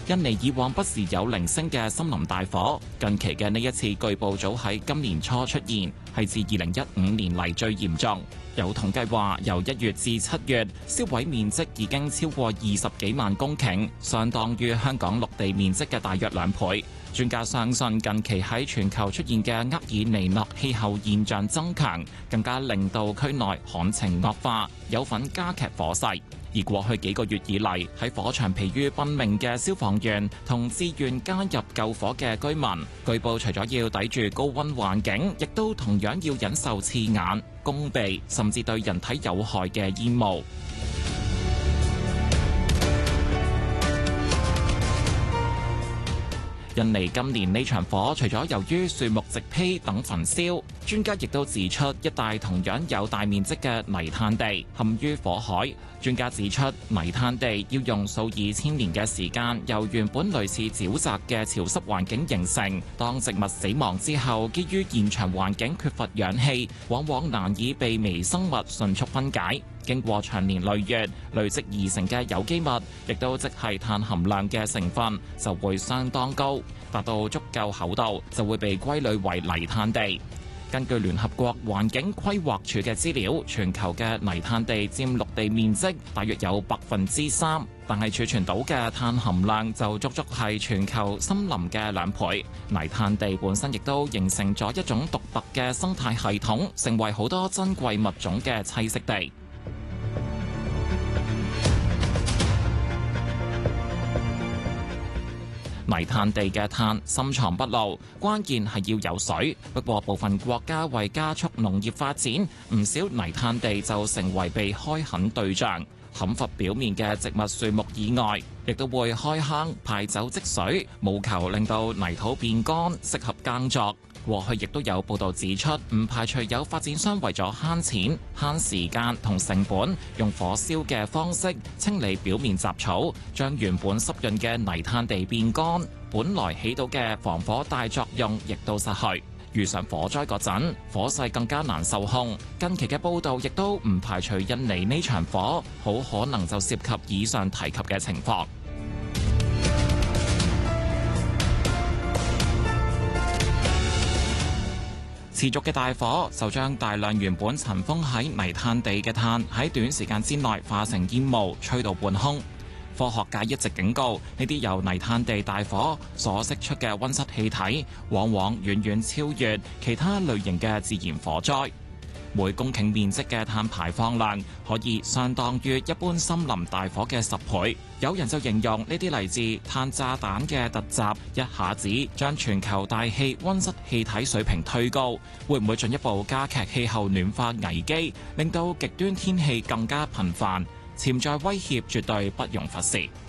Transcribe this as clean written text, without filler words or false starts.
印尼以往不時有零星嘅森林大火，近期嘅呢一次據報早喺今年初出現，係自2015年嚟最嚴重。有統計話，由1月至7月，燒毀面積已經超過20幾萬公頃，相當於香港陸地面積嘅大約2倍。專家相信近期喺全球出現嘅厄爾尼諾氣候現象增強，更加令到區內旱情惡化，有份加劇火勢。而過去幾個月以嚟，喺火場疲於奔命嘅消防員同志願加入救火嘅居民，據報除咗要抵住高溫環境，亦都同樣要忍受刺眼、攻鼻，甚至對人體有害嘅煙霧。印尼今年呢場火，除咗由於樹木植被等焚燒，專家亦都指出，一帶同樣有大面積嘅泥炭地陷於火海。專家指出，泥炭地要用數以千年嘅時間，由原本類似沼澤嘅潮濕環境形成。當植物死亡之後，基於現場環境缺乏氧氣，往往難以被微生物迅速分解。經過長年累月累積而成嘅有機物，亦都即係碳含量嘅成分就會相當高，達到足夠厚度就會被歸類為泥炭地。根據聯合國環境規劃署嘅資料，全球嘅泥炭地佔陸地面積大約有3%，但係儲存到嘅碳含量就足足係全球森林嘅2倍。泥炭地本身亦都形成咗一種獨特嘅生態系統，成為好多珍貴物種嘅棲息地。泥炭地嘅碳深藏不露，關鍵係要有水。不過部分國家為加速農業發展，唔少泥炭地就成為被開墾對象。砍伐表面嘅植物樹木以外，亦都會開坑排走積水，務求令到泥土變乾，適合耕作。過去亦都有報道指出，唔排除有發展商為咗慳錢、慳時間同成本，用火燒嘅方式清理表面雜草，將原本濕潤嘅泥炭地變乾，本來起到嘅防火大作用亦都失去。遇上火災嗰陣，火勢更加難受控。近期嘅報道亦都唔排除印尼呢場火好可能就涉及以上提及嘅情況。持續嘅大火就將大量原本塵封喺泥炭地嘅碳喺短時間之內化成煙霧，吹到半空。科學界一直警告，呢啲由泥炭地大火所釋出嘅溫室氣體，往往遠遠超越其他類型嘅自然火災。每公頃面積嘅碳排放量可以相當於一般森林大火嘅10倍。有人就形容呢啲嚟自碳炸彈嘅突襲，一下子將全球大氣溫室氣體水平推高，會唔會進一步加劇氣候暖化危機，令到極端天氣更加頻繁？潛在威脅絕對不容忽視。